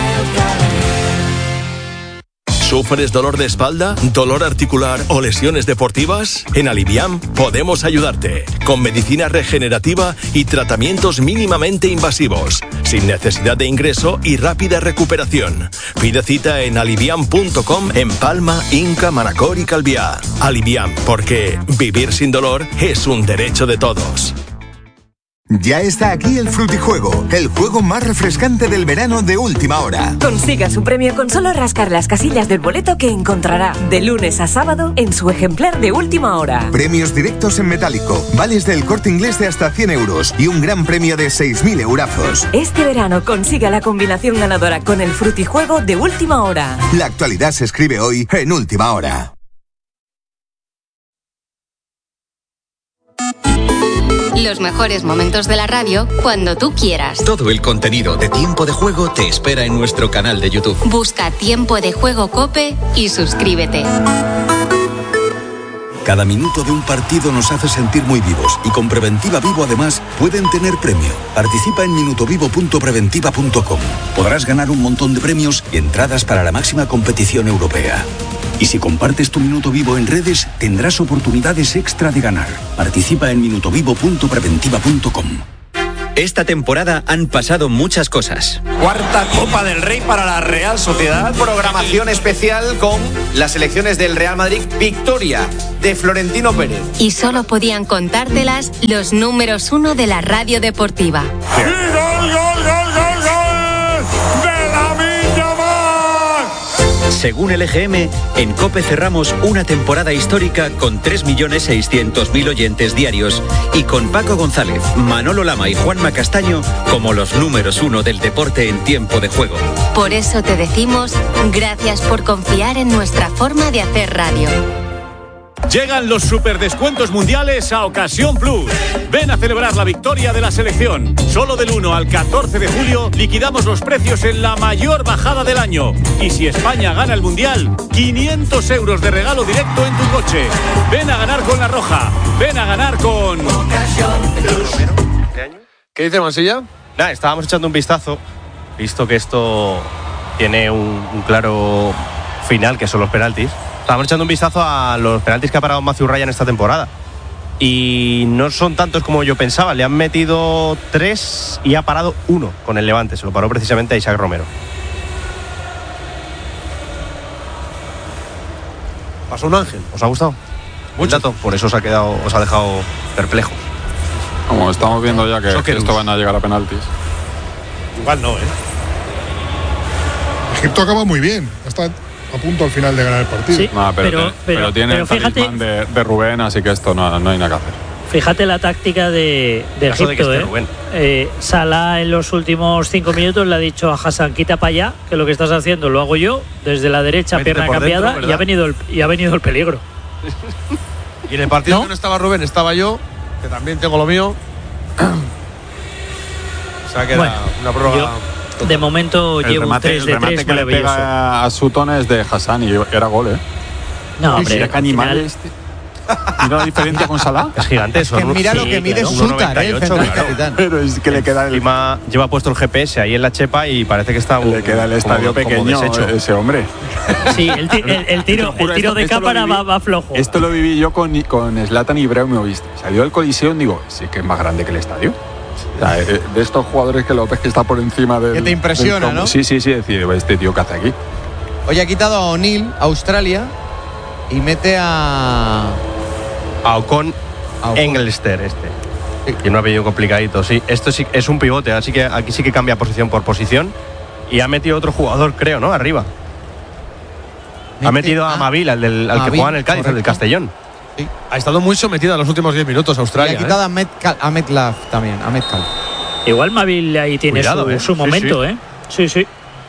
¿Sufres dolor de espalda, dolor articular o lesiones deportivas? En Aliviam podemos ayudarte, con medicina regenerativa y tratamientos mínimamente invasivos, sin necesidad de ingreso y rápida recuperación. Pide cita en aliviam punto com en Palma, Inca, Manacor y Calviá. Aliviam, porque vivir sin dolor es un derecho de todos. Ya está aquí el Frutijuego, el juego más refrescante del verano de última hora. Consiga su premio con solo rascar las casillas del boleto que encontrará de lunes a sábado en su ejemplar de última hora. Premios directos en metálico, vales del Corte Inglés de hasta cien euros y un gran premio de seis mil eurazos. Este verano consiga la combinación ganadora con el Frutijuego de última hora. La actualidad se escribe hoy en última hora. Los mejores momentos de la radio cuando tú quieras. Todo el contenido de Tiempo de Juego te espera en nuestro canal de YouTube. Busca Tiempo de Juego COPE y suscríbete. Cada minuto de un partido nos hace sentir muy vivos y con Preventiva Vivo además pueden tener premio. Participa en minutovivo punto preventiva punto com. Podrás ganar un montón de premios y entradas para la máxima competición europea. Y si compartes tu minuto vivo en redes, tendrás oportunidades extra de ganar. Participa en minutovivo punto preventiva punto com. Esta temporada han pasado muchas cosas. Cuarta Copa del Rey para la Real Sociedad. Programación especial con las selecciones del Real Madrid. Victoria de Florentino Pérez. Y solo podían contártelas los números uno de la radio deportiva. ¡Y gol, gol, gol, gol, gol! ¡De Lamine Yamal! Según el E G M, en COPE cerramos una temporada histórica con tres millones seiscientos mil oyentes diarios y con Paco González, Manolo Lama y Juanma Castaño como los números uno del deporte en tiempo de juego. Por eso te decimos gracias por confiar en nuestra forma de hacer radio. Llegan los superdescuentos mundiales a Ocasión Plus. Ven a celebrar la victoria de la selección. Solo del uno al catorce de julio liquidamos los precios en la mayor bajada del año. Y si España gana el mundial, quinientos euros de regalo directo en tu coche. Ven a ganar con La Roja. Ven a ganar con Ocasión Plus. ¿Qué dice Mansilla? Nada, estábamos echando un vistazo, visto que esto tiene un, un claro final, que son los penaltis. Estábamos echando un vistazo a los penaltis que ha parado Matthew Ryan esta temporada. Y no son tantos como yo pensaba. Le han metido tres y ha parado uno con el Levante. Se lo paró precisamente a Isaac Romero. Pasó un ángel. ¿Os ha gustado? Mucho. Dato, por eso os ha quedado, os ha dejado perplejos. Como estamos viendo ya que, que esto van a llegar a penaltis. Igual no, ¿eh? Egipto acaba muy bien. Hasta a punto al final de ganar el partido. Sí, No, pero, pero- te- pero- pero tiene pero el talismán fíjate- de, de Rubén, así que esto no, no hay nada que hacer. Fíjate la táctica de, de Caso de que Egipto. esté ¿eh? Rubén. Eh, Salah en los últimos cinco minutos le ha dicho a Hassan, quita para allá, que lo que estás haciendo lo hago yo, desde la derecha, Métete pierna por cambiada, dentro, y, ha ¿verdad? venido el, y ha venido el peligro. Y en el partido ¿No? que no estaba Rubén, estaba yo, que también tengo lo mío. O sea que Bueno, era una prórroga. yo, de momento El llevo remate, tres el de remate tres que le maravilloso. pega a Sutton es de Hassan y era gol, ¿eh? No, hombre, Mira qué animal al final- este. Mira la diferencia con Salah. Es gigante eso. Que Ru- mira lo Sí, que mide claro. Sutar, ¿eh? El central claro. capitán. Pero es que le queda el, Encima lleva puesto el G P S ahí en la chepa y parece que está le queda el como- estadio como pequeño deshecho. ese hombre. Sí, el, ti- el- el tiro, Te juro, el tiro esto- de esto lo cámara viví- va, va flojo. Esto lo viví yo con, con Zlatan Ibrahimovic. Salió del Coliseo y digo, sí que es más grande que el estadio. O sea, eh, de estos jugadores que lo ves que está por encima del. Que te impresiona, del campo. ¿no? Sí, sí, sí. Decir, este tío que hace aquí. Hoy ha quitado a O'Neill, Australia, y mete a. A Ocon a Ocon. Engelster este. Y un apellido complicadito, sí. Esto sí es un pivote, así que aquí sí que cambia posición por posición. Y ha metido otro jugador, creo, ¿no? Arriba. Mete ha metido a a Mavil, al, del, al que Mavil, jugaba en el Cádiz, el del correcto. Castellón. Ha estado muy sometida en los últimos diez minutos Y Australia. ha quitado a, Metcalf, a Metcalf también, a Metcalf. Igual Mavil ahí tiene Cuidado, su, eh. su Sí, momento, sí. ¿eh? Sí, sí.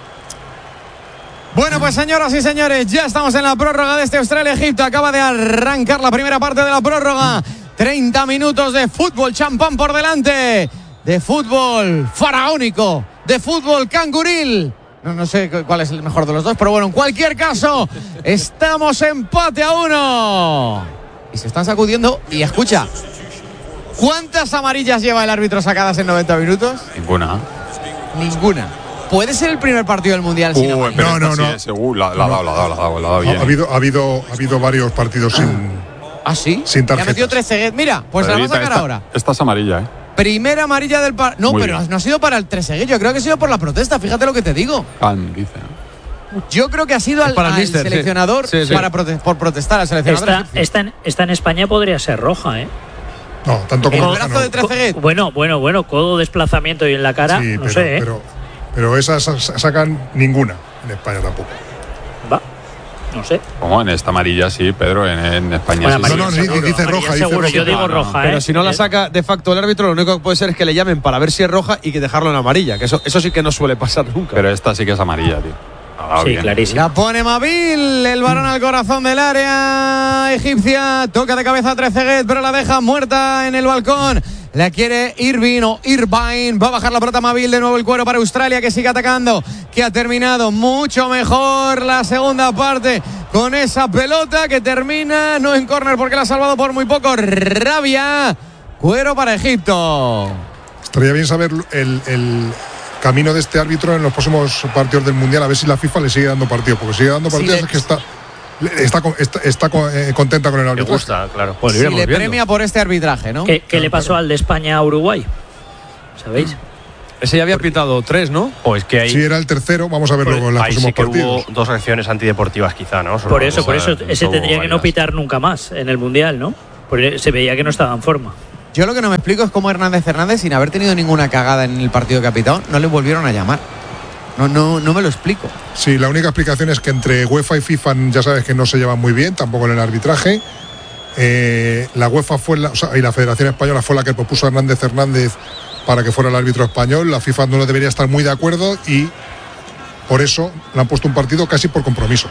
Bueno, pues señoras y señores, ya estamos en la prórroga de este Australia-Egipto. Acaba de arrancar la primera parte de la prórroga. treinta minutos de fútbol champán por delante. De fútbol faraónico. De fútbol canguril. No, no sé cu- cuál es el mejor de los dos, pero bueno, en cualquier caso, estamos empate a uno. Y se están sacudiendo. Y escucha, ¿cuántas amarillas lleva el árbitro sacadas en noventa minutos? Ninguna. Ninguna. ¿Puede ser el primer partido del Mundial sin Uh, amarillas? pero No, esta no, sí no. es, uh, la, la ha dado, la ha dado, la ha dado, la ha dado Ha, bien. ha habido, ha, habido, ha habido varios partidos sin. ¿Ah, sí? Sin Le ha tarjetas. metido tres ceguet. Mira, pues la vamos a Esta- sacar ahora. Esta es amarilla, ¿eh? Primera amarilla del par. No, Muy pero bien. no ha sido para el tres ceguet. Yo creo que ha sido por la protesta. Fíjate lo que te digo. Can, dice. Yo creo que ha sido Es al, para el al míster, sí. seleccionador Sí, sí. Para prote- por protestar al seleccionador. Esta, egipcio. esta, en, esta en España podría ser roja, ¿eh? No, tanto El como. brazo no. de Trezeguet. Bueno, bueno, bueno, codo desplazamiento y en la cara, Sí, no pero, sé, ¿eh? pero, pero esas sa- sacan ninguna en España tampoco. Va, no sé. Como en esta amarilla, sí, Pedro, en, en España Bueno, sí. No, amarilla no, sí, seguro, dice amarilla roja, dice seguro, roja. yo digo No, no, roja, ¿eh? Pero si no la ¿Eh? saca de facto el árbitro, lo único que puede ser es que le llamen para ver si es roja y que dejarlo en amarilla. Que eso, eso sí que no suele pasar nunca. Pero esta sí que es amarilla, tío. Ha dado Sí, bien. clarísimo. La pone Mavil, el varón al corazón del área egipcia. Toca de cabeza a Trezeguet, pero la deja muerta en el balcón. La quiere Irving o Irvine. Va a bajar la pelota Mavil, de nuevo el cuero para Australia, que sigue atacando, que ha terminado mucho mejor la segunda parte con esa pelota que termina no en córner porque la ha salvado por muy poco Rabia. Cuero para Egipto. Estaría bien saber el, el camino de este árbitro en los próximos partidos del Mundial, a ver si la FIFA le sigue dando partido, porque sigue dando Si partidos le- es que está, está, con- está, está con- eh, contenta con el Me árbitro. gusta, claro. Pues lo Si iremos le viendo. premia por este arbitraje, ¿no? ¿Qué, qué le pasó al de España a Uruguay? ¿Sabéis? Ese ya había pitado tres, ¿no? O es que ahí, Si era el tercero, vamos a verlo pues, en los ahí próximos sí que partidos. hubo dos acciones antideportivas, quizá, ¿no? Sobre Por eso, esa- por eso, ese hubo tendría que no varias. pitar nunca más en el Mundial, ¿no? Porque se veía que no estaba en forma. Yo lo que no me explico es cómo Hernández Hernández, sin haber tenido ninguna cagada en el partido que ha pitado, no le volvieron a llamar. No, no, no me lo explico. Sí, la única explicación es que entre UEFA y FIFA ya sabes que no se llevan muy bien, tampoco en el arbitraje. Eh, la UEFA fue la, o sea, y la Federación Española fue la que propuso a Hernández Hernández para que fuera el árbitro español. La FIFA no debería estar muy de acuerdo y por eso le han puesto un partido casi por compromiso.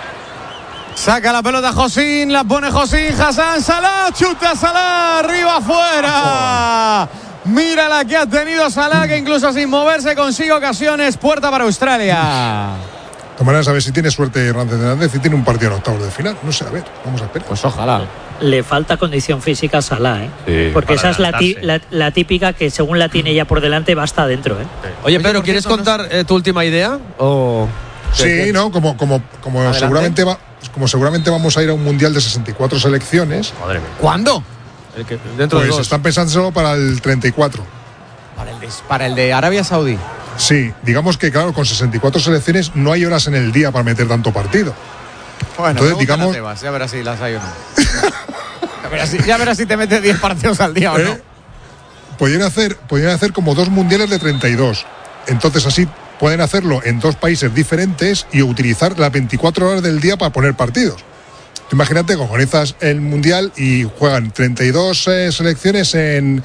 Saca la pelota Josín, la pone Josín, Hassan, Salah, chuta Salah, arriba afuera. Mira la que ha tenido Salah, que incluso sin moverse consigue ocasiones. Puerta para Australia. De todas maneras, a ver si tiene suerte Hernández Hernández y tiene un partido en octavos de final. No sé, a ver, vamos a esperar. Pues ojalá. Le falta condición física a Salah, ¿eh? Sí, Porque para esa es la, ti- adelantarse. la, la típica que según la tiene ya por delante va hasta adentro, ¿eh? Oye, Oye, Pedro, por ¿quieres cierto, no contar eh, tu última idea? O... Sí, no, como, como, como Adelante. seguramente va, como seguramente vamos a ir a un mundial de sesenta y cuatro selecciones, Madre mía. ¿Cuándo? El que, dentro de pues dos. están pensándolo para el treinta y cuatro. Para el de, para el de Arabia Saudí. Sí, digamos que claro, con sesenta y cuatro selecciones no hay horas en el día para meter tanto partido. Bueno, Entonces, pregúntale digamos- a Tebas, ya verás si las hay o no. ya, verás si, ya verás si te metes diez partidos al día o no. ¿Eh? Podrían hacer, podrían hacer como dos mundiales de treinta y dos. Entonces así pueden hacerlo en dos países diferentes y utilizar las veinticuatro horas del día para poner partidos. Imagínate que organizas el Mundial y juegan treinta y dos eh, selecciones en...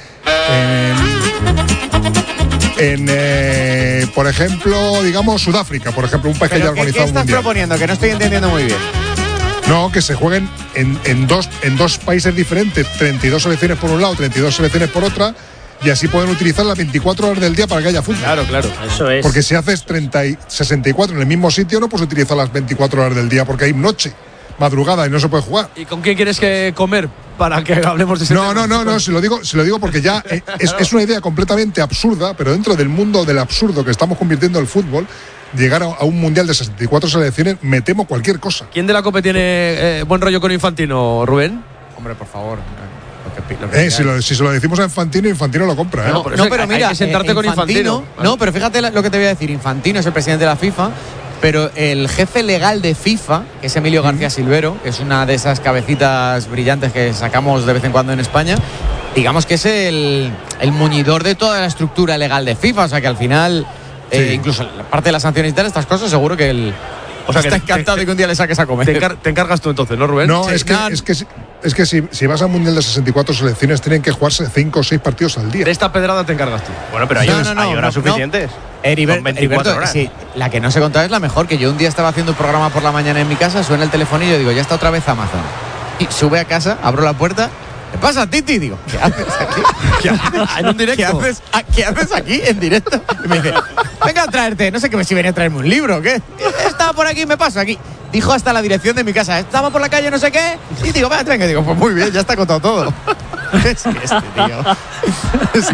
en, en eh, por ejemplo, digamos, Sudáfrica, por ejemplo, un país que ya ha organizado ¿Qué un estás Mundial. proponiendo? Que no estoy entendiendo muy bien. No, que se jueguen en, en, dos, en dos países diferentes, treinta y dos selecciones por un lado, treinta y dos selecciones por otra, y así pueden utilizar las veinticuatro horas del día para que haya fútbol. Claro, claro. Eso es. Porque si haces treinta y sesenta y cuatro en el mismo sitio, no puedes utilizar las veinticuatro horas del día porque hay noche, madrugada y no se puede jugar. ¿Y con quién quieres que comer para que hablemos de ese No, tema? no, no, no, si lo digo, si lo digo porque ya eh, es, es una idea completamente absurda, pero dentro del mundo del absurdo que estamos convirtiendo el fútbol, llegar a, a un mundial de sesenta y cuatro selecciones, me temo cualquier cosa. ¿Quién de la COPE tiene eh, buen rollo con Infantino, Rubén? Hombre, por favor. Lo que, lo que Eh, si, lo, si se lo decimos a Infantino, Infantino lo compra. ¿eh? No, no, pero mira, hay que sentarte eh, con Infantino. No, pero fíjate lo que te voy a decir. Infantino es el presidente de la FIFA, pero el jefe legal de FIFA, que es Emilio García Silvero, que es una de esas cabecitas brillantes que sacamos de vez en cuando en España, digamos que es el, el muñidor de toda la estructura legal de FIFA. O sea que al final, sí. eh, incluso la parte de las sanciones y tal, estas cosas, seguro que el. O sea, está que encantado te, de que un día le saques a comer. Te, encar te encargas tú entonces, ¿no, Rubén? No, sí, es que, no. es que, es que si, si vas al Mundial de sesenta y cuatro selecciones, tienen que jugarse cinco o seis partidos al día. De esta pedrada te encargas tú. Bueno, pero hay, no, no, no, hay horas no, suficientes. No. Heriberto, veinticuatro Heriberto, horas. Sí, la que no se contaba es la mejor, que yo un día estaba haciendo un programa por la mañana en mi casa, suena el telefonillo y digo, ya está otra vez Amazon. Y sube a casa, abro la puerta. ¿Qué pasa, Titi? Digo, ¿qué haces aquí? ¿Qué haces, en un directo? ¿Qué haces, ¿Qué haces aquí en directo? Y me dice, venga a traerte, no sé qué, si venía a traerme un libro o qué. Estaba por aquí, me paso aquí. Dijo hasta la dirección de mi casa, estaba por la calle, no sé qué. Y digo, venga, venga. Digo, pues muy bien, ya está contado todo. Es que este tío es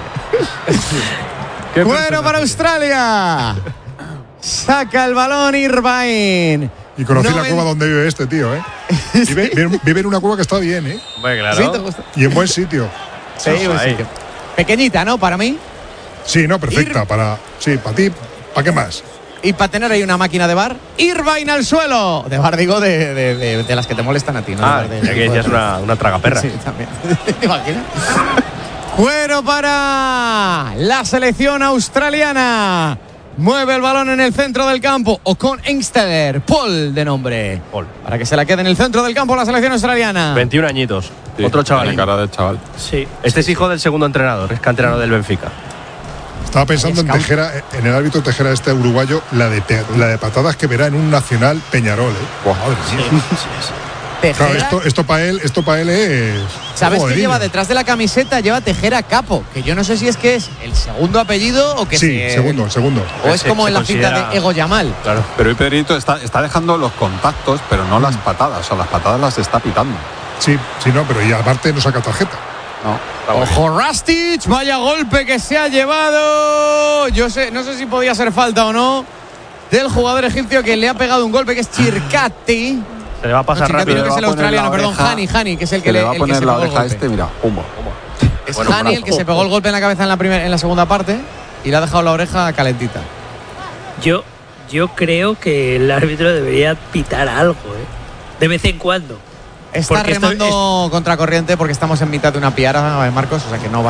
increíble. Bueno, para Australia. Saca el balón Irvine. Y conocí no la ven... cueva donde vive este tío, ¿eh? Vive, vive, vive en una cueva que está bien, ¿eh? Bueno, claro. ¿Sí te gusta? Y en buen sitio. Sí, buen sitio. Pequeñita, ¿no? Para mí. Sí, no, perfecta. Ir... Para, sí, para ti, ¿para qué más? Y para tener ahí una máquina de bar, Irvine al suelo. De bar, digo, de, de, de, de las que te molestan a ti, ¿no? Ah, de, ya que decías una, una tragaperra. Sí, también. ¿Te imaginas? Bueno, para la selección australiana. Mueve el balón en el centro del campo. O con Engsteller, Paul de nombre. Paul. Para que se la quede en el centro del campo la selección australiana. veintiún añitos. Sí, Otro chaval. tiene cara de chaval. Sí. Este es hijo del segundo entrenador, es canterano del Benfica. Estaba pensando en Tejera, en el árbitro Tejera este uruguayo, la de, la de patadas que verá en un Nacional Peñarol, ¿eh? Wow, madre mía. Sí, sí, sí. Tejera, claro, esto, esto para él, esto para él es. ¿Sabes qué Joder, lleva niño. detrás de la camiseta? Lleva Tejera Capo, que yo no sé si es que es el segundo apellido o que Sí, se- segundo, el segundo. o es Se- como se en la cinta considera- de Ego Yamal. Claro. Pero hoy Pedrito está, está dejando los contactos, pero no las patadas. O sea, las patadas las está pitando. Sí, sí, no, pero y aparte no saca tarjeta. No. Ojo, Rastic, vaya golpe que se ha llevado. Yo sé, no sé si podía ser falta o no del jugador egipcio que le ha pegado un golpe, que es Chircati. Se le va a pasar No, Chircati rápido. no, que es el Le va a poner australiano, la perdón, oreja- Hani, Hani, que es el que Se le, le va a el que poner se la pegó el oreja a golpe. este, mira, humo. Es Bueno, Hani el que se pegó el golpe en la cabeza en la, primera, en la segunda parte y le ha dejado la oreja calentita. Yo, yo creo que el árbitro debería pitar algo, ¿eh? De vez en cuando. Está Porque esto remando contra corriente porque estamos en mitad de una piara, Marcos, o sea que no va.